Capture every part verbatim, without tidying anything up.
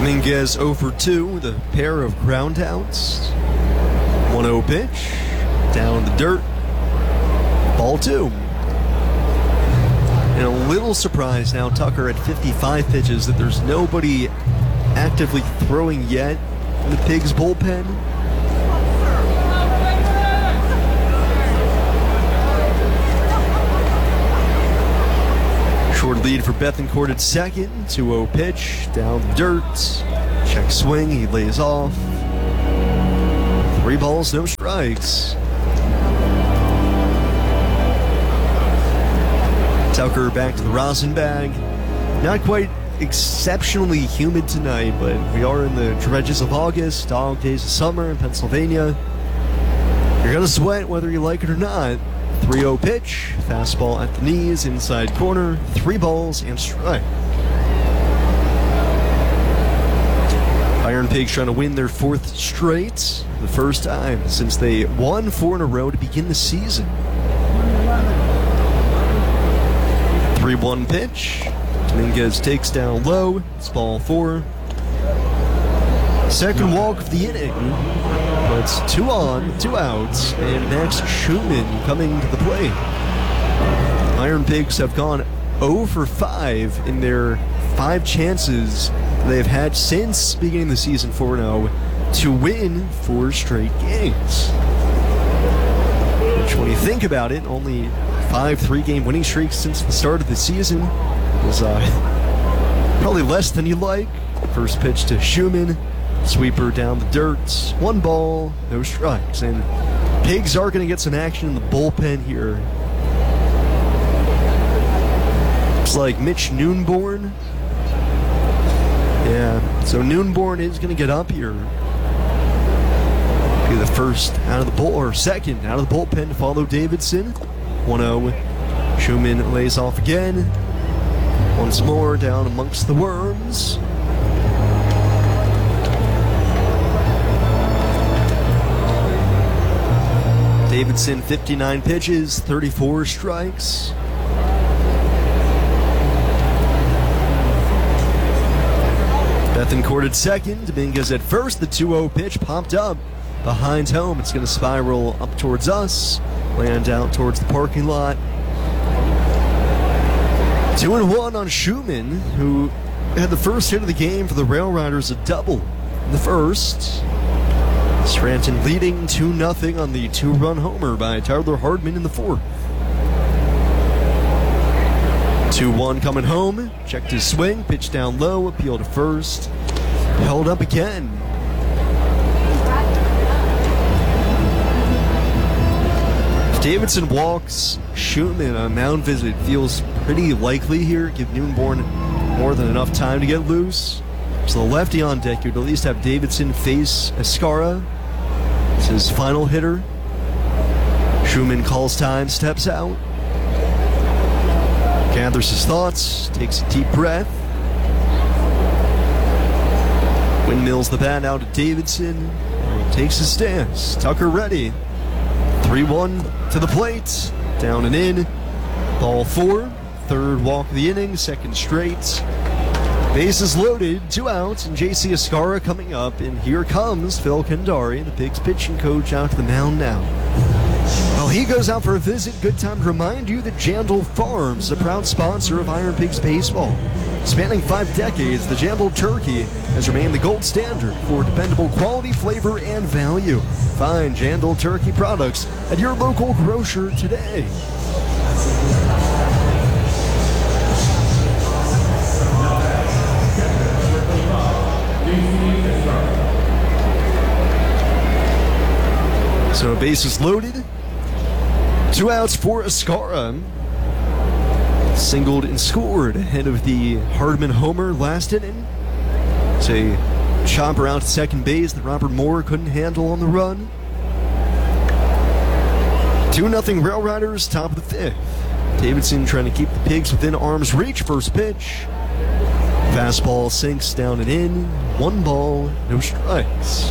Dominguez oh for two with a pair of ground outs. one oh pitch, down the dirt, ball two. And a little surprised now, Tucker at fifty-five pitches, that there's nobody actively throwing yet in the Pigs bullpen. Short lead for Bethancourt at second. two oh pitch, down the dirt. Check swing, he lays off. Three balls, no strikes. Tucker back to the rosin bag. Not quite exceptionally humid tonight, but we are in the dredges of August, dog days of summer in Pennsylvania. You're going to sweat whether you like it or not. three oh pitch, fastball at the knees, inside corner, three balls and strike. Iron Pigs trying to win their fourth straight, the first time since they won four in a row to begin the season. three one pitch, Dominguez takes down low, it's ball four. Second walk of the inning, puts two on, two outs, and Max Schumann coming to the plate. Iron Pigs have gone oh for five in their five chances they've had since beginning the season four oh to win four straight games. Which, when you think about it, only five three-game winning streaks since the start of the season is uh, probably less than you like. First pitch to Schumann. Sweeper down the dirt, one ball, no strikes, and Pigs are going to get some action in the bullpen here. Looks like Mitch Noonborn. Yeah, so Noonborn is going to get up here. Be the first out of the bull, or second out of the bullpen to follow Davidson. one oh. Schumann lays off again. Once more down amongst the worms. Davidson, fifty-nine pitches, thirty-four strikes. Bethancourt at second, Dominguez at first. The two oh pitch popped up behind home. It's going to spiral up towards us, land out towards the parking lot. Two and one on Schumann, who had the first hit of the game for the Rail Riders, a double in the first. Scranton leading two nothing on the two-run homer by Tyler Hardman in the fourth. two one coming home. Checked his swing, pitched down low, appeal to first. Held up again. If Davidson walks Schumann on a mound visit, feels pretty likely here. Give Noonborn more than enough time to get loose. So the lefty on deck, you'd at least have Davidson face Escara. It's his final hitter. Schumann calls time, steps out. Gathers his thoughts, takes a deep breath. Windmills the bat out to Davidson. Takes his stance. Tucker ready. three one to the plate. Down and in. Ball four. Third walk of the inning, second straight. Bases loaded, two outs, and J C Escara coming up, and here comes Phil Kandari, the Pigs pitching coach, out to the mound now. While he goes out for a visit, good time to remind you that Jandal Farms, a proud sponsor of Iron Pigs baseball. Spanning five decades, the Jandal Turkey has remained the gold standard for dependable quality, flavor, and value. Find Jandal Turkey products at your local grocer today. So bases loaded. Two outs for Escara. Singled and scored ahead of the Hardman homer last inning. It's a chopper out to second base that Robert Moore couldn't handle on the run. two nothing Rail Riders, top of the fifth. Davidson trying to keep the Pigs within arm's reach. First pitch. Fastball sinks down and in. One ball, no strikes.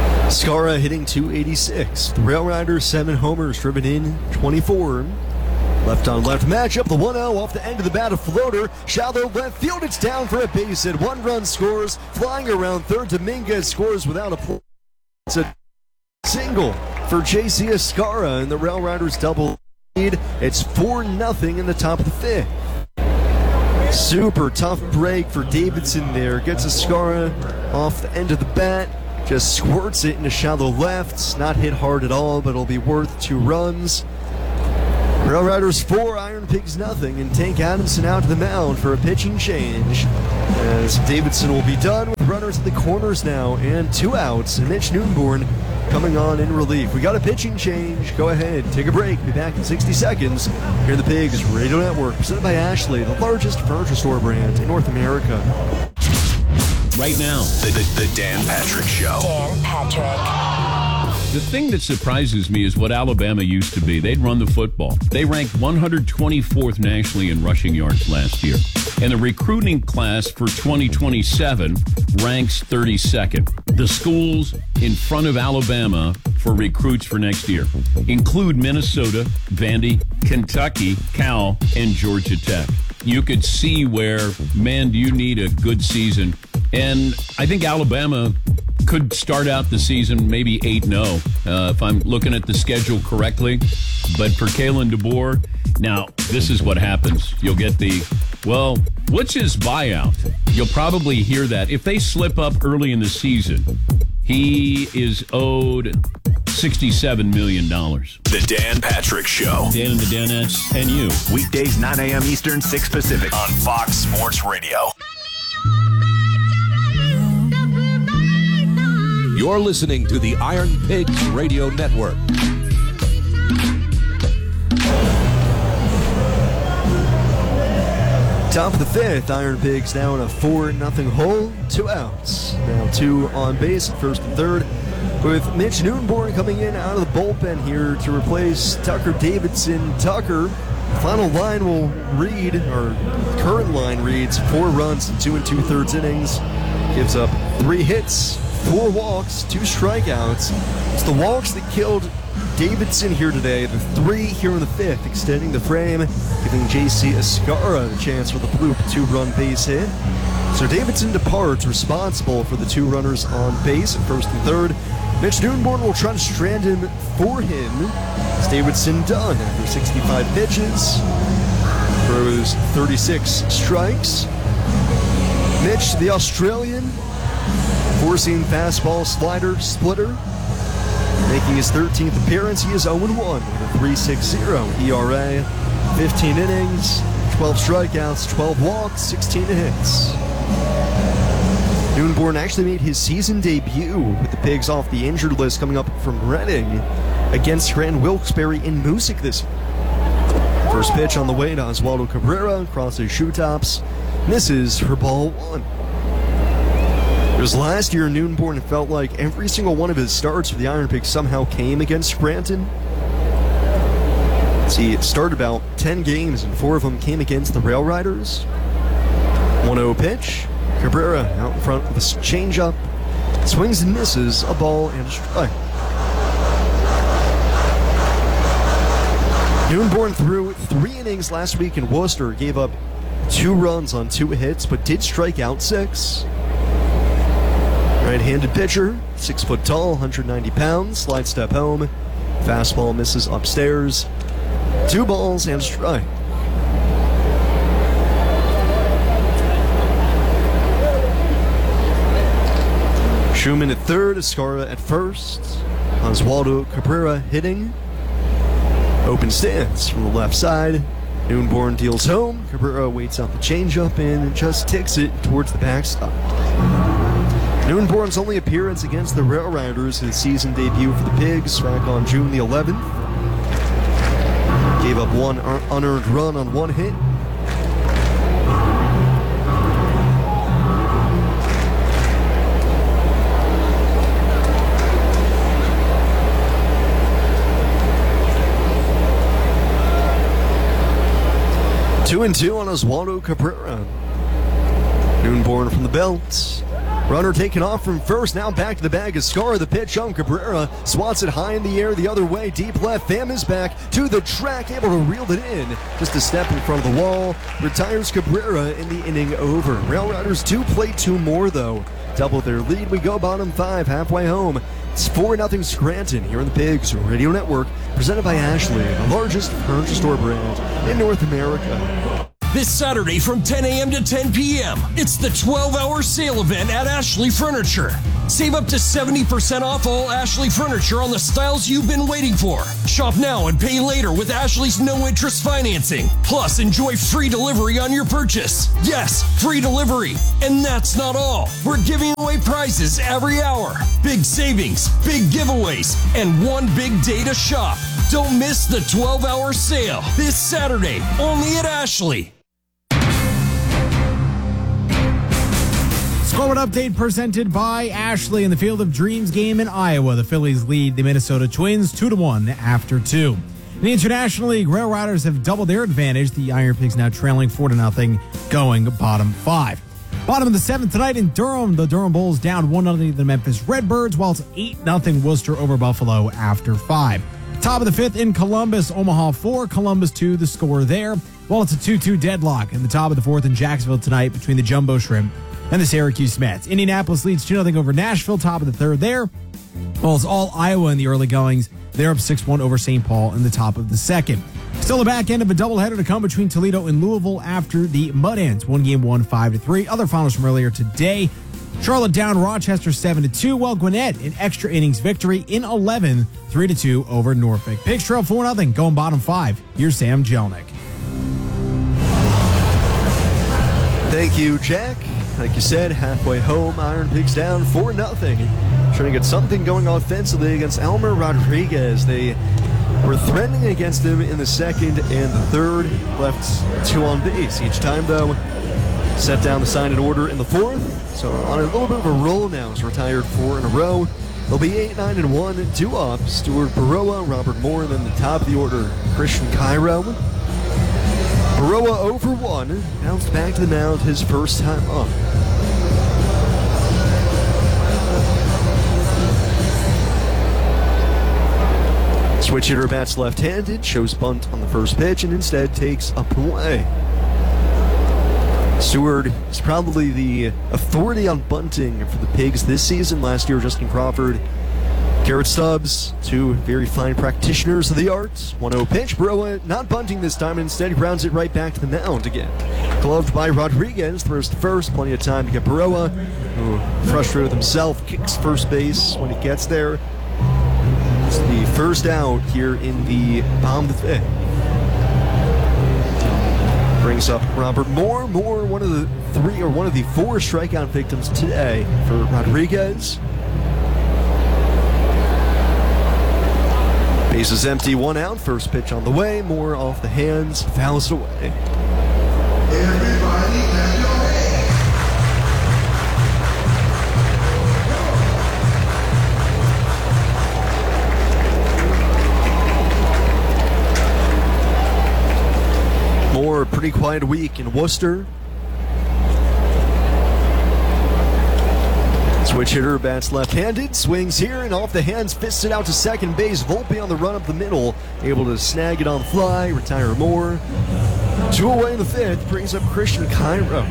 Escara hitting two eighty-six. The Rail Riders, seven homers driven in, twenty-four. Left on left matchup, the one oh off the end of the bat, a floater, shallow left field, it's down for a base hit. One run scores, flying around third, Dominguez scores without a play. It's a single for J C Escarra, and the Rail Riders double lead. It's four nothing in the top of the fifth. Super tough break for Davidson there. Gets Escarra off the end of the bat. Just squirts it into shallow left. Not hit hard at all, but it'll be worth two runs. Rail Riders four, Iron Pigs nothing, and Tank Adamson out to the mound for a pitching change. As Davidson will be done with runners at the corners now and two outs, and Mitch Neunborn coming on in relief. We got a pitching change. Go ahead, take a break. Be back in sixty seconds. Here are the Pigs Radio Network, presented by Ashley, the largest furniture store brand in North America. Right now, the, the, the Dan Patrick Show. Dan Patrick. The thing that surprises me is what Alabama used to be. They'd run the football. They ranked one hundred twenty-fourth nationally in rushing yards last year. And the recruiting class for twenty twenty-seven ranks thirty-second. The schools in front of Alabama for recruits for next year include Minnesota, Vandy, Kentucky, Cal, and Georgia Tech. You could see where, man, do you need a good season. And I think Alabama could start out the season maybe eight and oh, uh, if I'm looking at the schedule correctly. But for Kalen DeBoer, now, this is what happens. You'll get the, well, what's his buyout? You'll probably hear that. If they slip up early in the season, he is owed sixty-seven million dollars. The Dan Patrick Show. Dan and the Danettes and you. Weekdays, nine a.m. Eastern, six Pacific on Fox Sports Radio. You're listening to the Iron Pigs Radio Network. Top of the fifth, Iron Pigs now in a four nothing hole, two outs. Now two on base, first and third, with Mitch Neunborn coming in out of the bullpen here to replace Tucker Davidson. Tucker, final line will read, or current line reads, four runs in two and two-thirds innings. Gives up three hits, four walks, two strikeouts. It's the walks that killed Davidson here today. The three here in the fifth, extending the frame, giving J C Escarra the chance for the bloop two-run base hit. So Davidson departs, responsible for the two runners on base at first and third. Mitch Neunborn will try to strand him for him. As Davidson done after sixty-five pitches. Throws thirty-six strikes. Mitch, the Australian, forcing fastball slider splitter. Making his thirteenth appearance, he is oh and one with a three point six oh E R A. fifteen innings, twelve strikeouts, twelve walks, sixteen hits. Neunborn actually made his season debut with the Pigs off the injured list coming up from Reading against Grant Wilkes-Barre in Moosic this year. First pitch on the way to Oswaldo Cabrera, crosses shoe tops, misses for ball one. It was last year Neunborn felt like every single one of his starts for the Iron Pigs somehow came against Scranton. See, it started about ten games and four of them came against the Rail Riders. one oh pitch. Cabrera out in front with a changeup. Swings and misses, a ball and a strike. Neunborn threw three innings last week in Worcester, gave up two runs on two hits, but did strike out six. Right-handed pitcher, six foot tall, one hundred ninety pounds, slide step home. Fastball misses upstairs. Two balls and a strike. Schumann at third, Escarra at first. Oswaldo Cabrera hitting. Open stance from the left side. Neunborn deals home. Cabrera waits out the changeup and just ticks it towards the backstop. Neunborn's only appearance against the Rail Riders, his season debut for the Pigs back on June the eleventh. Gave up one unearned run on one hit. Two and two on Oswaldo Cabrera. Neunborn from the belt. Runner taken off from first, now back to the bag is Scar. The pitch on Cabrera, swats it high in the air the other way, deep left. Pham is back to the track, able to reel it in. Just a step in front of the wall, retires Cabrera in the inning over. Rail Riders do play two more though. Double their lead, we go bottom five, halfway home. It's four nothing Scranton here on the Pigs Radio Network, presented by Ashley, the largest furniture store brand in North America. This Saturday from ten a.m. to ten p.m., it's the twelve-hour sale event at Ashley Furniture. Save up to seventy percent off all Ashley Furniture on the styles you've been waiting for. Shop now and pay later with Ashley's no-interest financing. Plus, enjoy free delivery on your purchase. Yes, free delivery. And that's not all. We're giving away prizes every hour. Big savings, big giveaways, and one big day to shop. Don't miss the twelve-hour sale this Saturday, only at Ashley. Scoreboard update presented by Ashley in the Field of Dreams game in Iowa. The Phillies lead the Minnesota Twins two to one after two. In the International League, Rail Riders have doubled their advantage. The Iron Pigs now trailing four to nothing, going bottom five. Bottom of the seventh tonight in Durham, the Durham Bulls down one nothing to the Memphis Redbirds, while it's eight nothing Worcester over Buffalo after five. Top of the fifth in Columbus, Omaha four, Columbus two, the score there. While it's a two two deadlock in the top of the fourth in Jacksonville tonight between the Jumbo Shrimp and the Syracuse Mets. Indianapolis leads two nothing over Nashville, top of the third there. Well, it's all Iowa in the early goings. They're up six one over Saint Paul in the top of the second. Still the back end of a doubleheader to come between Toledo and Louisville after the Mud Ants. One game won five to three. Other finals from earlier today. Charlotte down Rochester seven to two, while Gwinnett an extra innings victory in eleven, three to two over Norfolk. Pigs trail four nothing, going bottom five. Here's Sam Jelnick. Thank you, Jack. Like you said, halfway home, Iron Pigs down four nothing. Trying to get something going offensively against Elmer Rodriguez. They were threatening against him in the second and the third. Left two on base. Each time, though, set down the sign and order in the fourth. So on a little bit of a roll now. He's retired four in a row. They'll be eight, nine, and one. Two up. Stuart Baroa, Robert Moore, and then the top of the order, Christian Cairo. Baroa over one. Bounced back to the mound his first time up. Switch hitter bats left-handed, shows bunt on the first pitch, and instead takes a play. Seward is probably the authority on bunting for the Pigs this season. Last year, Justin Crawford, Garrett Stubbs, two very fine practitioners of the art. one oh pitch, Baroa not bunting this time, and instead grounds it right back to the mound again. Gloved by Rodriguez, throws to first, plenty of time to get Baroa, who, frustrated with himself, kicks first base when he gets there. It's the first out here in the bottom of the fifth. Brings up Robert Moore. Moore, one of the three or one of the four strikeout victims today for Rodriguez. Base is empty, one out. First pitch on the way. Moore off the hands, fouls it away. Everybody clap your hands. Moore, a pretty quiet week in Worcester. Switch hitter bats left-handed, swings here and off the hands, fists it out to second base. Volpe on the run up the middle, able to snag it on the fly, retire Moore. Two away in the fifth, brings up Christian Cairo.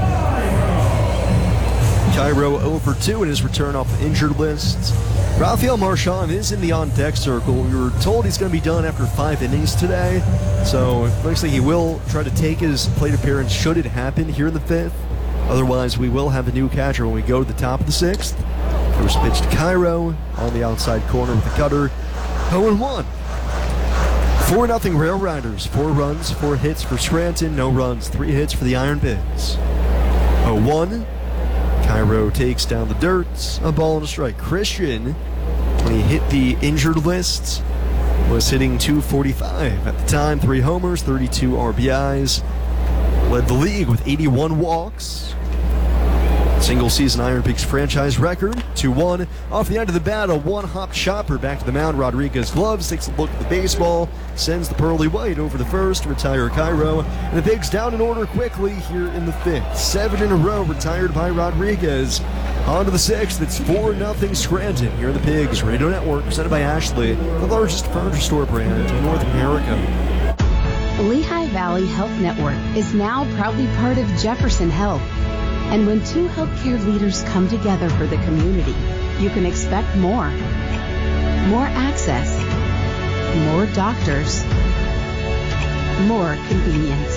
Cairo oh for two in his return off the injured list. Rafael Marchand is in the on-deck circle. We were told he's going to be done after five innings today, so it looks like he will try to take his plate appearance should it happen here in the fifth. Otherwise, we will have a new catcher when we go to the top of the sixth. First pitch to Cairo on the outside corner with the cutter. oh and one. four nothing Rail Riders. Four runs, four hits for Scranton. No runs, three hits for the Iron Pigs. oh one. Cairo takes down the dirt. A ball and a strike. Christian, when he hit the injured list, was hitting two forty-five. At the time, three homers, thirty-two R B Is. Led the league with eighty-one walks. Single season Iron Pigs franchise record, two one. Off the end of the bat, a one-hop chopper back to the mound. Rodriguez gloves, takes a look at the baseball, sends the pearly white over the first, retire Cairo. And the Pigs down in order quickly here in the fifth. Seven in a row retired by Rodriguez. On to the sixth, it's four nothing Scranton. Here are the Pigs Radio Network, presented by Ashley, the largest furniture store brand in North America. Lehigh Valley Health Network is now proudly part of Jefferson Health. And when two healthcare leaders come together for the community, you can expect more. More access. More doctors. More convenience.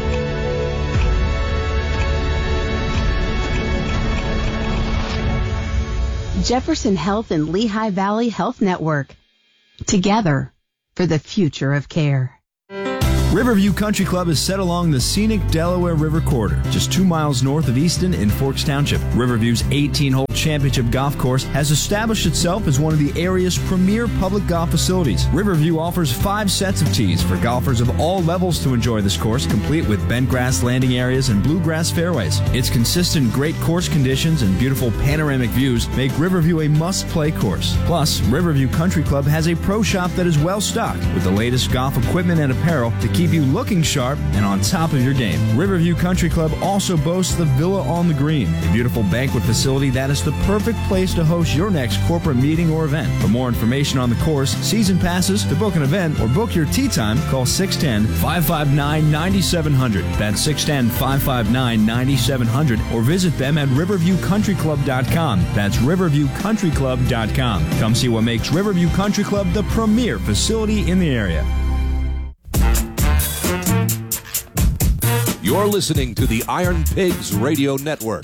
Jefferson Health and Lehigh Valley Health Network. Together for the future of care. Riverview Country Club is set along the scenic Delaware River corridor, just two miles north of Easton in Forks Township. Riverview's eighteen-hole championship golf course has established itself as one of the area's premier public golf facilities. Riverview offers five sets of tees for golfers of all levels to enjoy this course, complete with bent grass landing areas and bluegrass fairways. Its consistent great course conditions and beautiful panoramic views make Riverview a must-play course. Plus, Riverview Country Club has a pro shop that is well-stocked with the latest golf equipment and apparel to keep keep you looking sharp and on top of your game. Riverview Country Club also boasts the Villa on the Green, a beautiful banquet facility that is the perfect place to host your next corporate meeting or event. For more information on the course, season passes, to book an event, or book your tee time, call six one zero, five five nine, nine seven zero zero. That's six one zero, five five nine, nine seven zero zero, or visit them at riverview country club dot com. That's riverview country club dot com. Come see what makes Riverview Country Club the premier facility in the area. You're listening to the Iron Pigs Radio Network.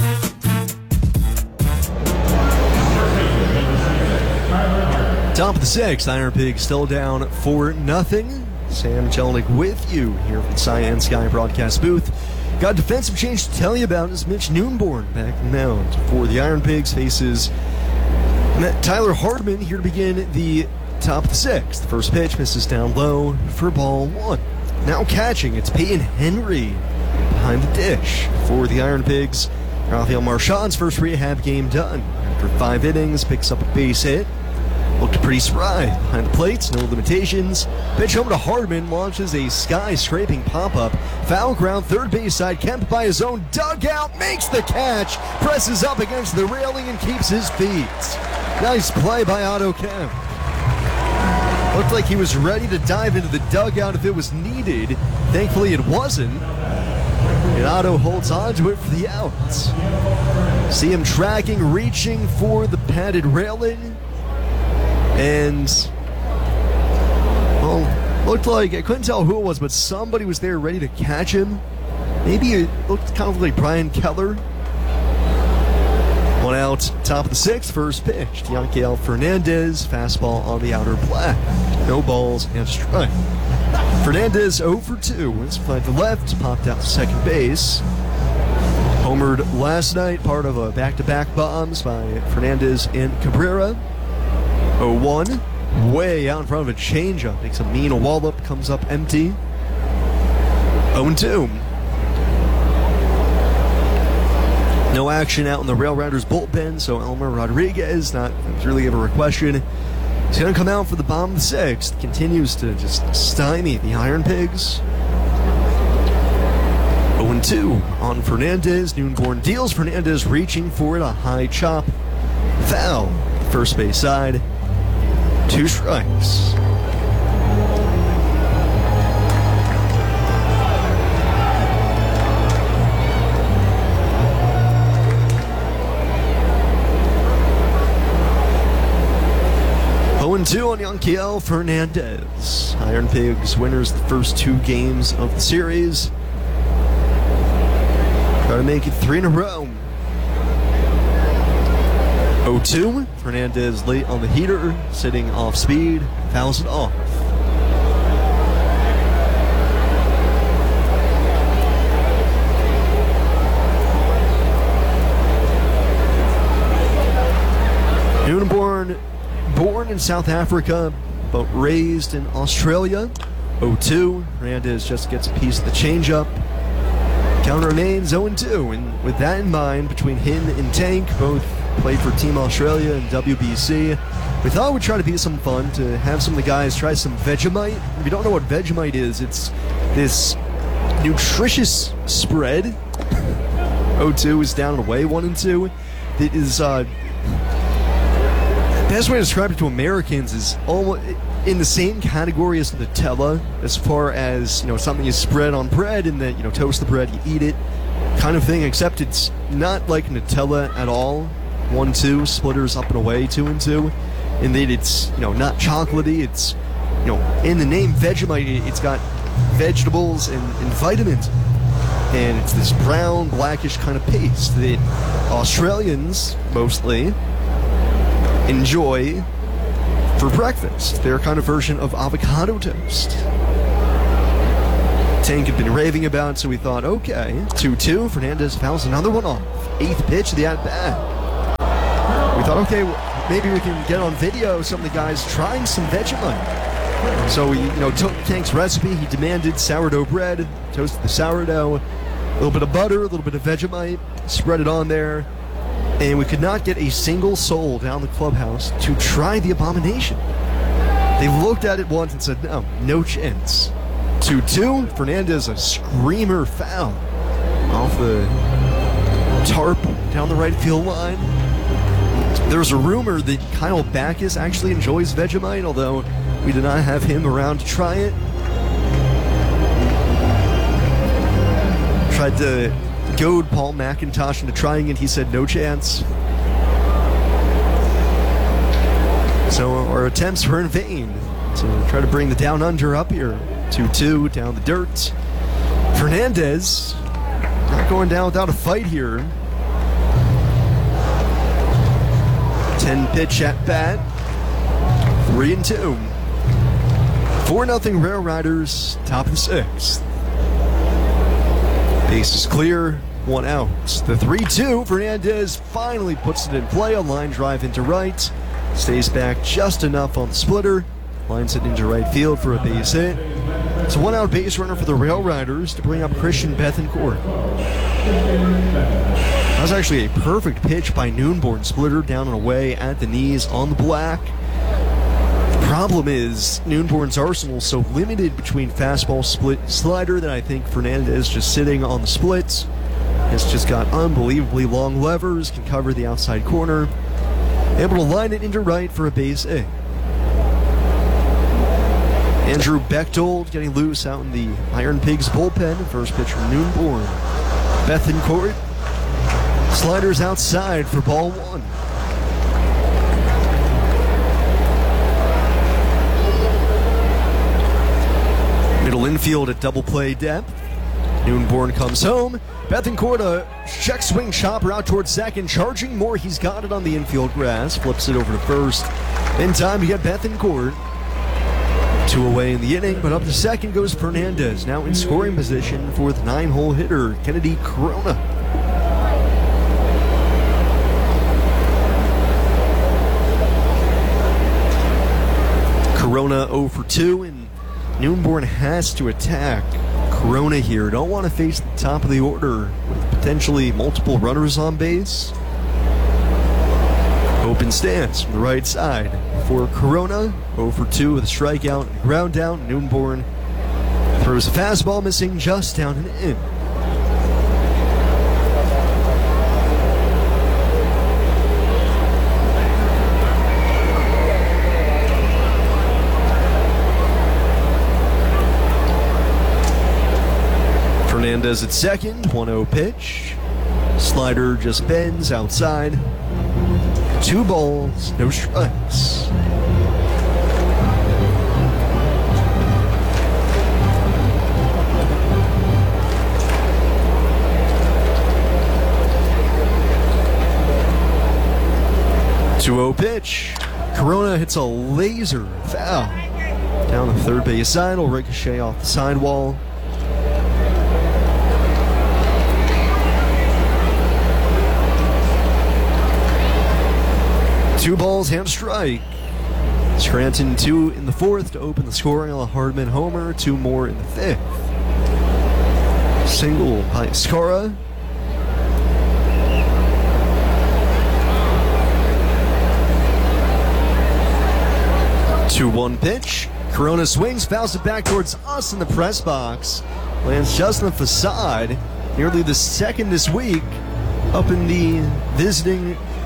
Top of the sixth, Iron Pigs still down four nothing. Sam Jelinek with you here from the Cyan Sky broadcast booth. Got a defensive change to tell you about as Mitch Noonborn back in the mound for the Iron Pigs faces Tyler Hardman here to begin the top of the sixth. The first pitch misses down low for ball one. Now catching, it's Peyton Henry behind the dish for the Iron Pigs. Rafael Marchand's first rehab game done. After five innings, picks up a base hit. Looked pretty spry behind the plates, no limitations. Pitch home to Hardman, launches a sky-scraping pop-up. Foul ground, third base side, Kemp by his own dugout, makes the catch, presses up against the railing and keeps his feet. Nice play by Otto Kemp. Looked like he was ready to dive into the dugout if it was needed. Thankfully, it wasn't. And Otto holds on to it for the outs. See him tracking, reaching for the padded railing. And, well, looked like, I couldn't tell who it was, but somebody was there ready to catch him. Maybe it looked kind of like Brian Keller. One out, top of the sixth, first pitch. Yanquiel Fernandez, fastball on the outer black. No balls and a strike. Fernandez oh for two. Wins fly to left, popped out to second base. Homered last night, part of a back-to-back bombs by Fernandez and Cabrera. oh one, way out in front of a changeup. Makes a mean wallop, comes up empty. oh two. No action out in the Rail Riders bullpen, so Elmer Rodriguez, not really ever a question. He's going to come out for the bottom of the sixth. Continues to just stymie the Iron Pigs. oh two on Fernandez. Noonborn deals. Fernandez reaching for it. A high chop. Foul. First base side. Two strikes. oh two on Yanquiel Fernandez. Iron Pigs winners the first two games of the series. Try to make it three in a row. oh two, Fernandez late on the heater, sitting off speed, fouls it off. Noonborn, born in South Africa, but raised in Australia. oh two, Fernandez just gets a piece of the changeup. Count remains oh two, and with that in mind, between him and Tank, both played for Team Australia and W B C, we thought we'd try to be some fun to have some of the guys try some Vegemite. If you don't know what Vegemite is, it's this nutritious spread. oh two is down and away, one and two. it is, uh, best way to describe it to Americans is almost in the same category as Nutella, as far as, you know, something you spread on bread and then, you know, toast the bread, you eat it, kind of thing, except it's not like Nutella at all. One, two, splitters up and away, two and two. And then it's, you know, not chocolatey, it's, you know, in the name Vegemite, it's got vegetables and, and vitamins. And it's this brown, blackish kind of paste that Australians, mostly, enjoy for breakfast. Their kind of version of avocado toast. Tank had been raving about it, so we thought, okay, two two, Fernandez fouls another one off. Eighth pitch of the at-bat. We thought, okay, well, maybe we can get on video some of the guys trying some Vegemite. So we, you know, took Tank's recipe. He demanded sourdough bread, toasted the sourdough, a little bit of butter, a little bit of Vegemite, spread it on there, and we could not get a single soul down the clubhouse to try the abomination. They looked at it once and said, no, no chance. two two, Fernandez, a screamer foul off the tarp down the right field line. There's a rumor that Kyle Backus actually enjoys Vegemite, although we did not have him around to try it. Tried to goad Paul McIntosh into trying it. He said no chance. So our attempts were in vain to try to bring the down under up here. two two down the dirt. Fernandez not going down without a fight here. ten pitch at bat. three and two. four nothing Rail Riders, top of the sixth. Base is clear, one out. The three two, Fernandez finally puts it in play. A line drive into right. Stays back just enough on the splitter. Lines it into right field for a base hit. It's a one-out base runner for the Rail Riders to bring up Christian Bethancourt. That was actually a perfect pitch by Noonborn. Splitter down and away at the knees on the black. Problem is, Noonborn's arsenal is so limited between fastball, split, slider that I think Fernandez just sitting on the splits has just got unbelievably long levers, can cover the outside corner, able to line it into right for a base hit. Andrew Bechtold getting loose out in the Iron Pigs bullpen. First pitch from Noonborn. Bethancourt. Sliders outside for ball one. Middle infield at double play depth. Noonborn comes home. Bethancourt, a check swing chopper out towards second. Charging more. He's got it on the infield grass. Flips it over to first. In time to get Bethancourt. Two away in the inning, but up to second goes Fernandez. Now in scoring position for the nine-hole hitter, Kennedy Corona. Corona oh for two, and Noonborn has to attack Corona here. Don't want to face the top of the order with potentially multiple runners on base. Open stance from the right side for Corona. oh for two with a strikeout and ground out. Noonborn throws a fastball missing just down and in. Fernandez at second, one oh pitch. Slider just bends outside. Two balls, no strikes. two oh pitch. Corona hits a laser foul down the third base side. Will ricochet off the sidewall. Two balls and a strike. Scranton two in the fourth to open the scoring on a Hardman homer. Two more in the fifth. Single by Scara. two one pitch. Corona swings, fouls it back towards us in the press box. Lands just on the facade. Nearly the second this week up in the visiting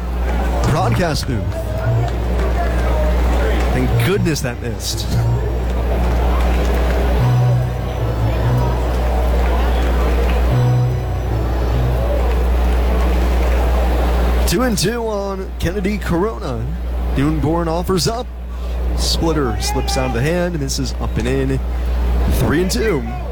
broadcast booth. Thank goodness that missed. Two and two on Kennedy Corona. Noonborn offers up. Splitter slips out of the hand, and this is up and in. Three and two.